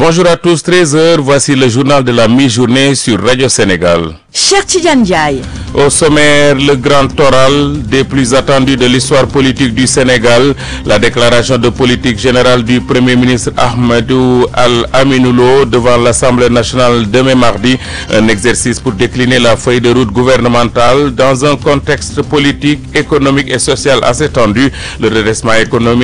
Bonjour à tous, 13h, voici le journal de la mi-journée sur Radio Sénégal. Cheikh Tidiane Ndiaye. Au sommaire, le grand oral des plus attendus de l'histoire politique du Sénégal, la déclaration de politique générale du Premier ministre Ahmadou Al-Aminou Lo devant l'Assemblée nationale demain mardi, un exercice pour décliner la feuille de route gouvernementale dans un contexte politique, économique et social assez tendu. Le redressement économique